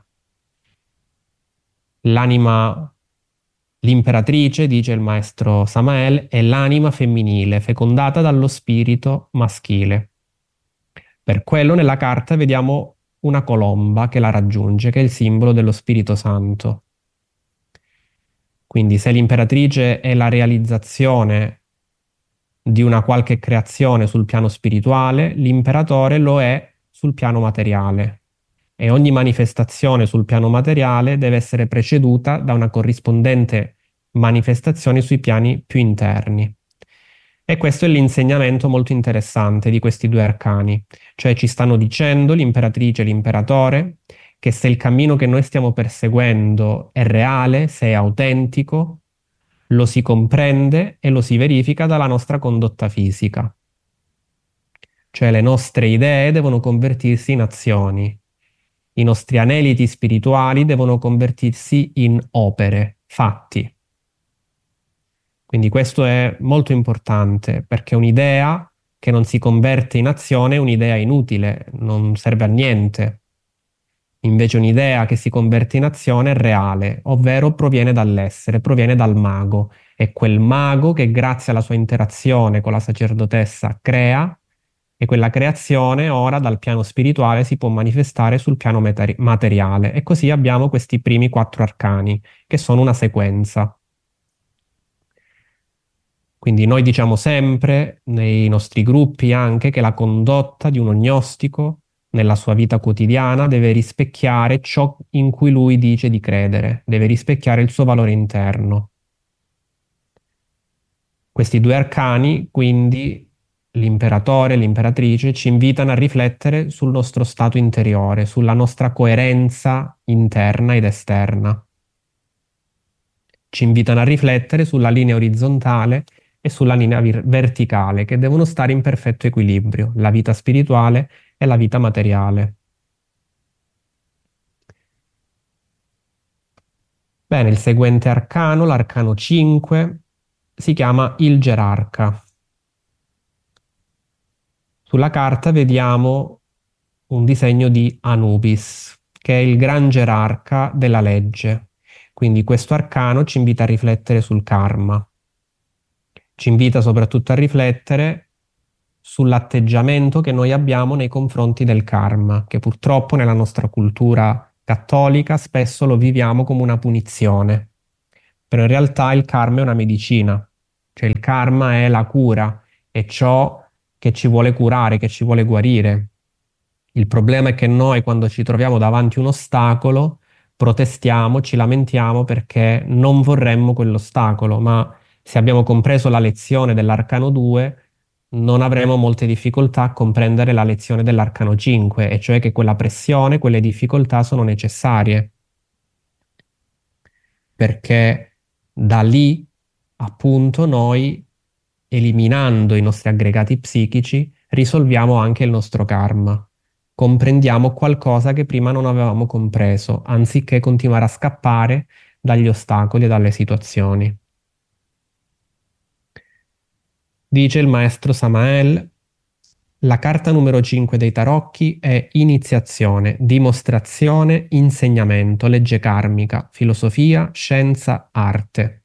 L'anima, l'imperatrice, dice il maestro Samael, è l'anima femminile fecondata dallo spirito maschile. Per quello nella carta vediamo una colomba che la raggiunge, che è il simbolo dello Spirito Santo. Quindi se l'imperatrice è la realizzazione di una qualche creazione sul piano spirituale, l'imperatore lo è sul piano materiale. E ogni manifestazione sul piano materiale deve essere preceduta da una corrispondente manifestazione sui piani più interni. E questo è l'insegnamento molto interessante di questi due arcani, cioè ci stanno dicendo l'imperatrice e l'imperatore che se il cammino che noi stiamo perseguendo è reale, se è autentico, lo si comprende e lo si verifica dalla nostra condotta fisica. Cioè le nostre idee devono convertirsi in azioni, i nostri aneliti spirituali devono convertirsi in opere, fatti. Quindi questo è molto importante perché un'idea che non si converte in azione è un'idea inutile, non serve a niente. Invece un'idea che si converte in azione è reale, ovvero proviene dall'essere, proviene dal mago. È quel mago che grazie alla sua interazione con la sacerdotessa crea, e quella creazione ora dal piano spirituale si può manifestare sul piano materi- materiale. E così abbiamo questi primi quattro arcani, che sono una sequenza. Quindi noi diciamo sempre nei nostri gruppi anche che la condotta di uno gnostico nella sua vita quotidiana deve rispecchiare ciò in cui lui dice di credere, deve rispecchiare il suo valore interno. Questi due arcani, quindi l'imperatore e l'imperatrice, ci invitano a riflettere sul nostro stato interiore, sulla nostra coerenza interna ed esterna. Ci invitano a riflettere sulla linea orizzontale e sulla linea vir- verticale, che devono stare in perfetto equilibrio, la vita spirituale e la vita materiale. Bene, il seguente arcano, l'arcano cinque, si chiama il gerarca. Sulla carta vediamo un disegno di Anubis, che è il gran gerarca della legge. Quindi questo arcano ci invita a riflettere sul karma. Ci invita soprattutto a riflettere sull'atteggiamento che noi abbiamo nei confronti del karma, che purtroppo nella nostra cultura cattolica spesso lo viviamo come una punizione. Però in realtà il karma è una medicina, cioè il karma è la cura, è ciò che ci vuole curare, che ci vuole guarire. Il problema è che noi quando ci troviamo davanti a un ostacolo protestiamo, ci lamentiamo perché non vorremmo quell'ostacolo, ma se abbiamo compreso la lezione dell'Arcano due non avremo molte difficoltà a comprendere la lezione dell'Arcano cinque, e cioè che quella pressione, quelle difficoltà sono necessarie, perché da lì appunto noi, eliminando i nostri aggregati psichici, risolviamo anche il nostro karma. Comprendiamo qualcosa che prima non avevamo compreso, anziché continuare a scappare dagli ostacoli e dalle situazioni. Dice il maestro Samael, la carta numero cinque dei tarocchi è iniziazione, dimostrazione, insegnamento, legge karmica, filosofia, scienza, arte.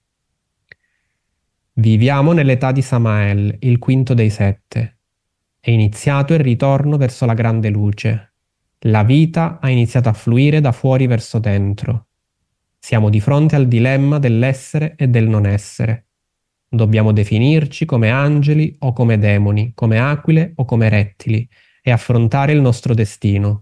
Viviamo nell'età di Samael, il quinto dei sette. È iniziato il ritorno verso la grande luce. La vita ha iniziato a fluire da fuori verso dentro. Siamo di fronte al dilemma dell'essere e del non essere. Dobbiamo definirci come angeli o come demoni, come aquile o come rettili, e affrontare il nostro destino.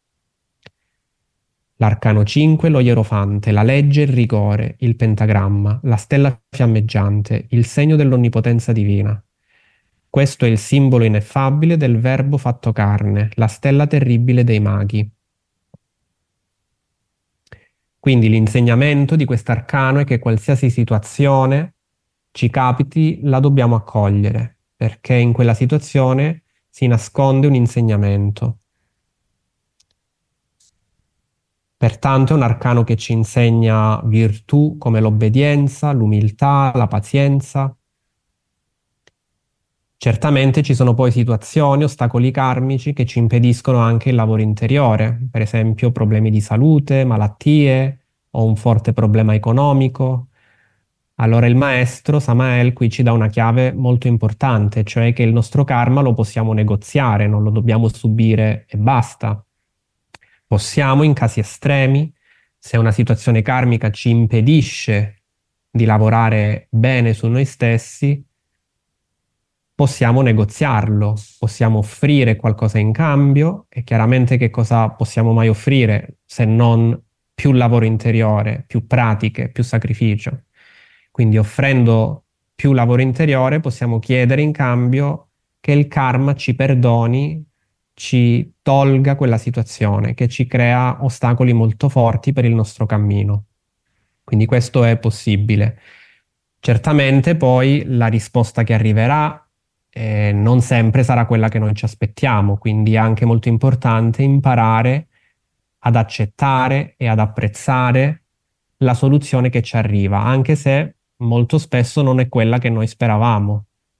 L'arcano cinque, lo Ierofante, la legge, il rigore, il pentagramma, la stella fiammeggiante, il segno dell'onnipotenza divina. Questo è il simbolo ineffabile del Verbo fatto carne, la stella terribile dei maghi. Quindi l'insegnamento di quest'arcano è che qualsiasi situazione ci capiti la dobbiamo accogliere, perché in quella situazione si nasconde un insegnamento. Pertanto è un arcano che ci insegna virtù come l'obbedienza, l'umiltà, la pazienza. Certamente ci sono poi situazioni, ostacoli karmici che ci impediscono anche il lavoro interiore, per esempio problemi di salute, malattie o un forte problema economico. Allora il maestro Samael qui ci dà una chiave molto importante, cioè che il nostro karma lo possiamo negoziare, non lo dobbiamo subire e basta. Possiamo, in casi estremi, se una situazione karmica ci impedisce di lavorare bene su noi stessi, possiamo negoziarlo, possiamo offrire qualcosa in cambio, e chiaramente che cosa possiamo mai offrire se non più lavoro interiore, più pratiche, più sacrificio. Quindi offrendo più lavoro interiore possiamo chiedere in cambio che il karma ci perdoni, ci tolga quella situazione che ci crea ostacoli molto forti per il nostro cammino. Quindi questo è possibile. Certamente poi la risposta che arriverà eh, non sempre sarà quella che noi ci aspettiamo, quindi è anche molto importante imparare ad accettare e ad apprezzare la soluzione che ci arriva, anche se molto spesso non è quella che noi speravamo.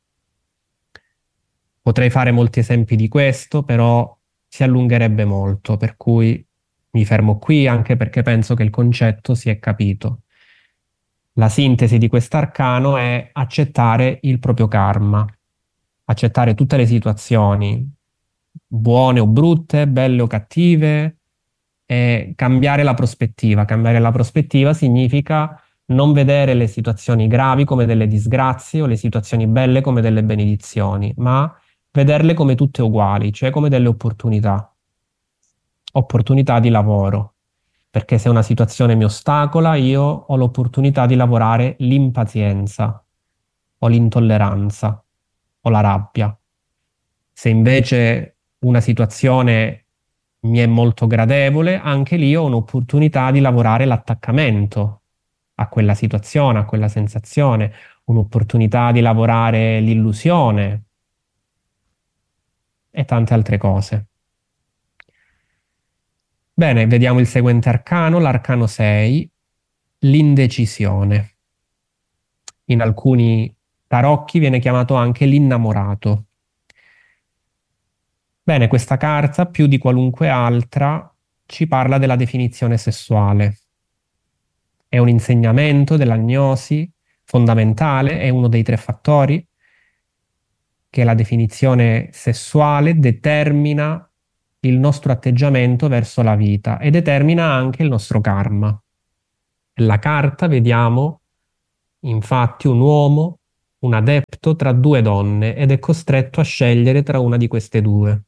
Potrei fare molti esempi di questo, però si allungherebbe molto, per cui mi fermo qui, anche perché penso che il concetto si è capito. La sintesi di quest'arcano è accettare il proprio karma, accettare tutte le situazioni, buone o brutte, belle o cattive, e cambiare la prospettiva. Cambiare la prospettiva significa non vedere le situazioni gravi come delle disgrazie o le situazioni belle come delle benedizioni, ma vederle come tutte uguali, cioè come delle opportunità, opportunità di lavoro. Perché se una situazione mi ostacola, io ho l'opportunità di lavorare l'impazienza o l'intolleranza o la rabbia. Se invece una situazione mi è molto gradevole, anche lì ho un'opportunità di lavorare l'attaccamento a quella situazione, a quella sensazione, un'opportunità di lavorare l'illusione e tante altre cose. Bene, vediamo il seguente arcano, l'arcano sei, l'indecisione. In alcuni tarocchi viene chiamato anche l'innamorato. Bene, questa carta, più di qualunque altra, ci parla della definizione sessuale. È un insegnamento dell'agnosi fondamentale, è uno dei tre fattori che la definizione sessuale determina il nostro atteggiamento verso la vita e determina anche il nostro karma. Nella carta vediamo infatti un uomo, un adepto tra due donne ed è costretto a scegliere tra una di queste due.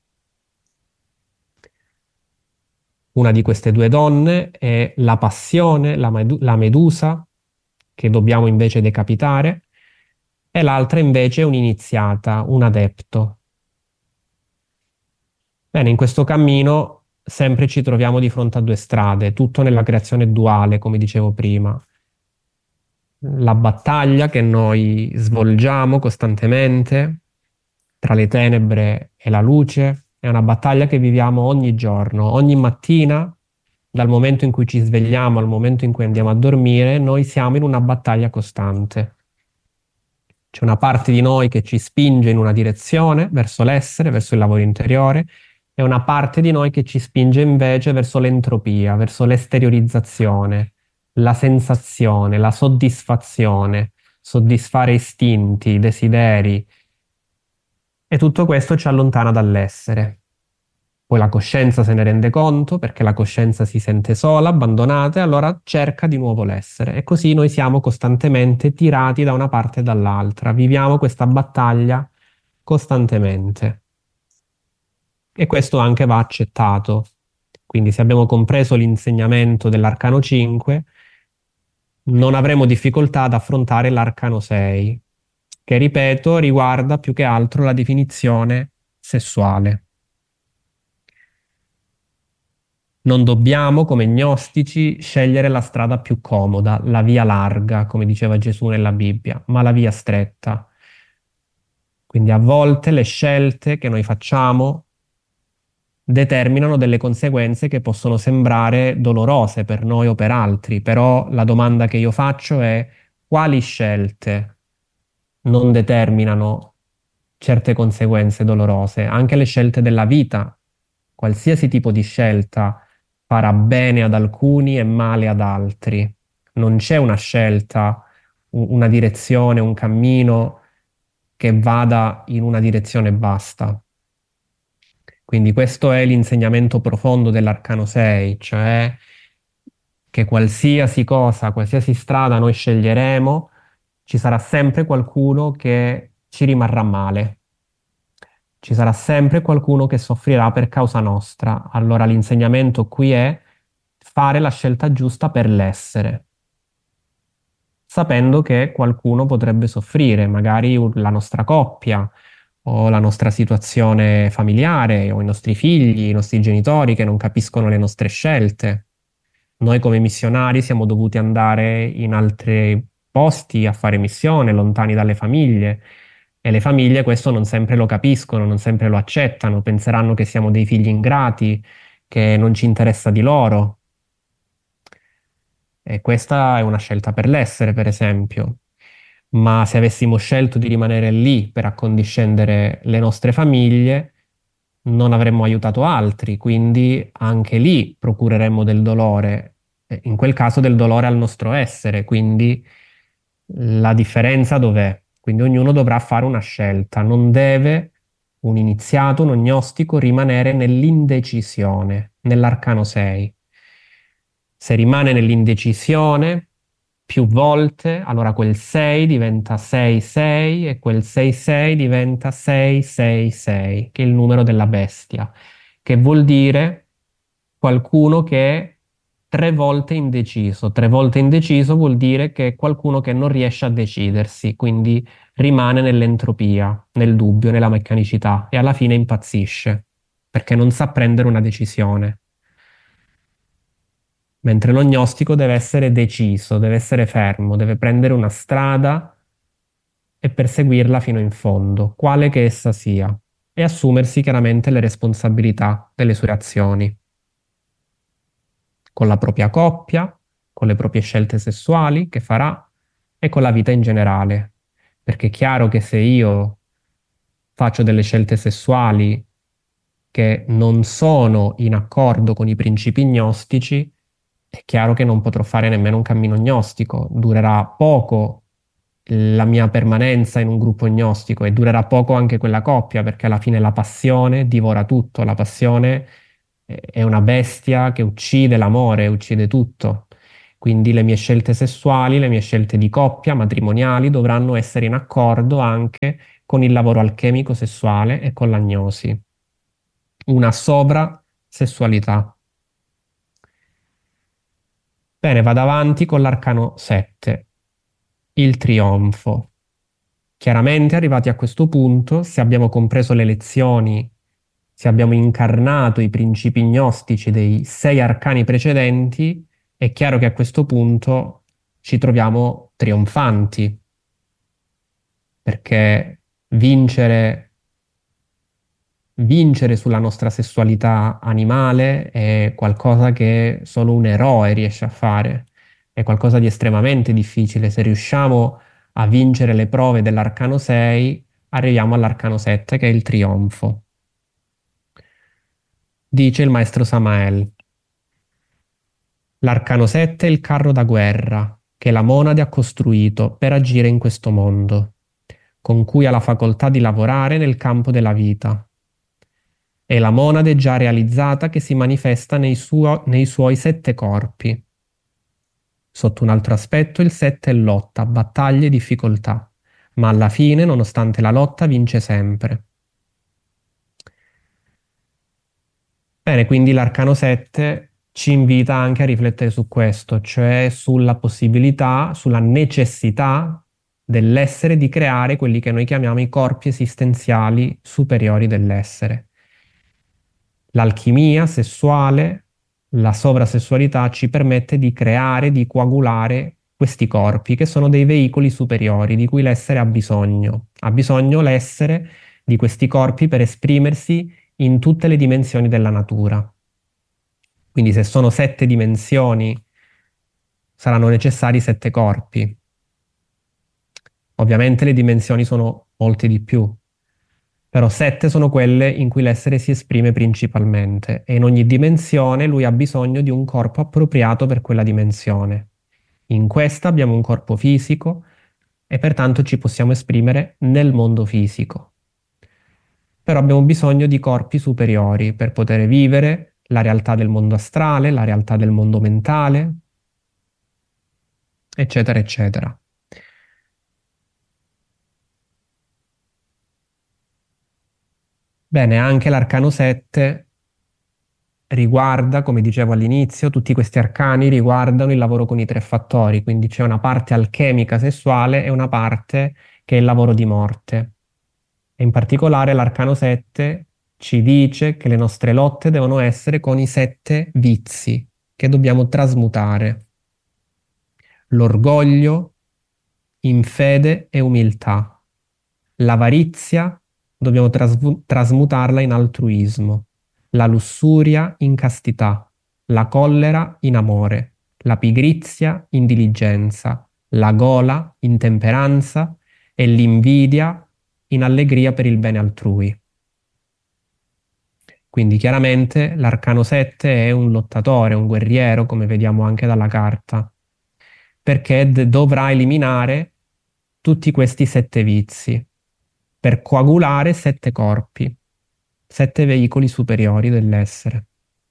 Una di queste due donne è la passione, la, medu- la medusa, che dobbiamo invece decapitare, e l'altra invece è un'iniziata, un adepto. Bene, in questo cammino sempre ci troviamo di fronte a due strade, tutto nella creazione duale, come dicevo prima. La battaglia che noi svolgiamo costantemente tra le tenebre e la luce è una battaglia che viviamo ogni giorno, ogni mattina, dal momento in cui ci svegliamo al momento in cui andiamo a dormire, noi siamo in una battaglia costante. C'è una parte di noi che ci spinge in una direzione, verso l'essere, verso il lavoro interiore, e una parte di noi che ci spinge invece verso l'entropia, verso l'esteriorizzazione, la sensazione, la soddisfazione, soddisfare istinti, desideri. E tutto questo ci allontana dall'essere. Poi la coscienza se ne rende conto perché la coscienza si sente sola, abbandonata e allora cerca di nuovo l'essere. E così noi siamo costantemente tirati da una parte e dall'altra. Viviamo questa battaglia costantemente. E questo anche va accettato. Quindi se abbiamo compreso l'insegnamento dell'Arcano cinque, non avremo difficoltà ad affrontare l'Arcano sei, che ripeto riguarda più che altro la definizione sessuale. Non dobbiamo, come gnostici, scegliere la strada più comoda, la via larga, come diceva Gesù nella Bibbia, ma la via stretta. Quindi a volte le scelte che noi facciamo determinano delle conseguenze che possono sembrare dolorose per noi o per altri, però la domanda che io faccio è: quali scelte non determinano certe conseguenze dolorose? Anche le scelte della vita, qualsiasi tipo di scelta farà bene ad alcuni e male ad altri. Non c'è una scelta, u- una direzione, un cammino che vada in una direzione e basta. Quindi questo è l'insegnamento profondo dell'Arcano sei, cioè che qualsiasi cosa, qualsiasi strada noi sceglieremo, ci sarà sempre qualcuno che ci rimarrà male. Ci sarà sempre qualcuno che soffrirà per causa nostra. Allora l'insegnamento qui è fare la scelta giusta per l'essere, sapendo che qualcuno potrebbe soffrire, magari un- la nostra coppia o la nostra situazione familiare o i nostri figli, i nostri genitori che non capiscono le nostre scelte. Noi come missionari siamo dovuti andare in altri posti a fare missione, lontani dalle famiglie, e le famiglie questo non sempre lo capiscono, non sempre lo accettano, penseranno che siamo dei figli ingrati, che non ci interessa di loro. E questa è una scelta per l'essere, per esempio. Ma se avessimo scelto di rimanere lì per accondiscendere le nostre famiglie, non avremmo aiutato altri, quindi anche lì procureremmo del dolore, e in quel caso del dolore al nostro essere, quindi la differenza dov'è? Quindi ognuno dovrà fare una scelta, non deve un iniziato, un gnostico rimanere nell'indecisione, nell'arcano sei. Se rimane nell'indecisione più volte, allora quel sei diventa sei sei e quel sei sei diventa sei sei sei, che è il numero della bestia, che vuol dire qualcuno che è tre volte indeciso. Tre volte indeciso vuol dire che è qualcuno che non riesce a decidersi, quindi rimane nell'entropia, nel dubbio, nella meccanicità e alla fine impazzisce perché non sa prendere una decisione. Mentre lo gnostico deve essere deciso, deve essere fermo, deve prendere una strada e perseguirla fino in fondo, quale che essa sia, e assumersi chiaramente le responsabilità delle sue azioni, con la propria coppia, con le proprie scelte sessuali che farà e con la vita in generale. Perché è chiaro che se io faccio delle scelte sessuali che non sono in accordo con i principi gnostici, è chiaro che non potrò fare nemmeno un cammino gnostico. Durerà poco la mia permanenza in un gruppo gnostico e durerà poco anche quella coppia, perché alla fine la passione divora tutto. La passione eh, è una bestia che uccide l'amore, uccide tutto. Quindi le mie scelte sessuali, le mie scelte di coppia, matrimoniali, dovranno essere in accordo anche con il lavoro alchemico sessuale e con l'agnosi. Una sovrasessualità. Bene, vado avanti con l'arcano sette, il trionfo. Chiaramente, arrivati a questo punto, se abbiamo compreso le lezioni, se abbiamo incarnato i principi gnostici dei sei arcani precedenti, è chiaro che a questo punto ci troviamo trionfanti, perché vincere Vincere sulla nostra sessualità animale è qualcosa che solo un eroe riesce a fare, è qualcosa di estremamente difficile. Se riusciamo a vincere le prove dell'arcano sei, arriviamo all'arcano sette, che è il trionfo. Dice il maestro Samael: l'arcano sette è il carro da guerra che la monade ha costruito per agire in questo mondo, con cui ha la facoltà di lavorare nel campo della vita. È la monade già realizzata che si manifesta nei, suo- nei suoi sette corpi. Sotto un altro aspetto, il sette è lotta, battaglie e difficoltà, ma alla fine, nonostante la lotta, vince sempre. Bene, quindi l'arcano sette ci invita anche a riflettere su questo, cioè sulla possibilità, sulla necessità dell'essere di creare quelli che noi chiamiamo i corpi esistenziali superiori dell'essere. L'alchimia sessuale, la sovrasessualità ci permette di creare, di coagulare questi corpi, che sono dei veicoli superiori di cui l'essere ha bisogno. Ha bisogno l'essere di questi corpi per esprimersi in tutte le dimensioni della natura. Quindi se sono sette dimensioni, saranno necessari sette corpi. Ovviamente le dimensioni sono molte di più, però sette sono quelle in cui l'essere si esprime principalmente e in ogni dimensione lui ha bisogno di un corpo appropriato per quella dimensione. In questa abbiamo un corpo fisico e pertanto ci possiamo esprimere nel mondo fisico. Però abbiamo bisogno di corpi superiori per poter vivere la realtà del mondo astrale, la realtà del mondo mentale, eccetera, eccetera. Bene, anche l'arcano sette riguarda, come dicevo all'inizio, tutti questi arcani riguardano il lavoro con i tre fattori, quindi c'è una parte alchemica sessuale e una parte che è il lavoro di morte. E in particolare l'arcano sette ci dice che le nostre lotte devono essere con i sette vizi che dobbiamo trasmutare: l'orgoglio in fede e umiltà, l'avarizia dobbiamo trasmu- trasmutarla in altruismo, la lussuria in castità, la collera in amore, la pigrizia in diligenza, la gola in temperanza e l'invidia in allegria per il bene altrui. Quindi chiaramente l'arcano sette è un lottatore, un guerriero, come vediamo anche dalla carta, perché d- dovrà eliminare tutti questi sette vizi per coagulare sette corpi, sette veicoli superiori dell'essere.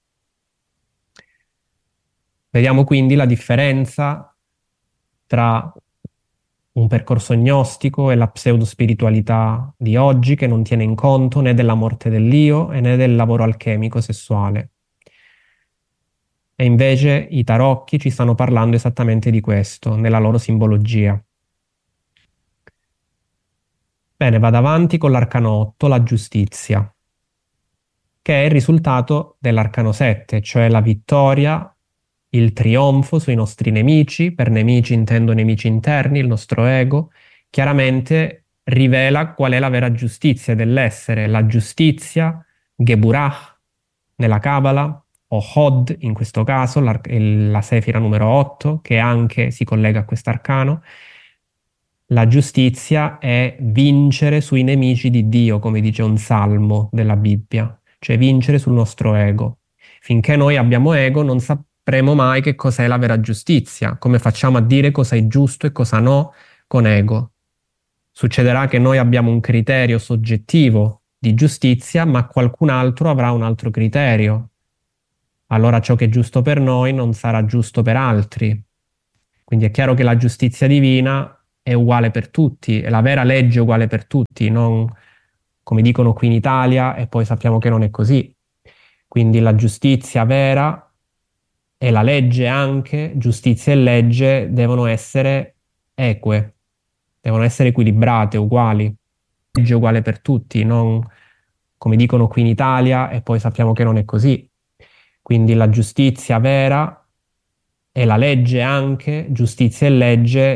Vediamo quindi la differenza tra un percorso gnostico e la pseudospiritualità di oggi, che non tiene in conto né della morte dell'io né del lavoro alchemico sessuale. E invece i tarocchi ci stanno parlando esattamente di questo, nella loro simbologia. Bene, vado avanti con l'arcano otto, la giustizia, che è il risultato dell'arcano sette, cioè la vittoria, il trionfo sui nostri nemici. Per nemici intendo nemici interni, il nostro ego. Chiaramente rivela qual è la vera giustizia dell'essere. La giustizia, Geburah nella Kabbalah, o Hod in questo caso, la, la sefira numero otto, che anche si collega a quest'arcano. La giustizia è vincere sui nemici di Dio, come dice un salmo della Bibbia. cioè vincere sul nostro ego. Finché noi abbiamo ego non sapremo mai che cos'è la vera giustizia, come facciamo a dire cosa è giusto e cosa no con ego. Succederà che noi abbiamo un criterio soggettivo di giustizia, ma qualcun altro avrà un altro criterio. Allora ciò che è giusto per noi non sarà giusto per altri. Quindi è chiaro che la giustizia divina è uguale per tutti, è la vera legge uguale per tutti, non come dicono qui in Italia e poi sappiamo che non è così. Quindi la giustizia vera e la legge anche, giustizia e legge devono essere eque, devono essere equilibrate, uguali. Legge uguale per tutti, non come dicono qui in Italia e poi sappiamo che non è così. Quindi la giustizia vera e la legge anche, giustizia e legge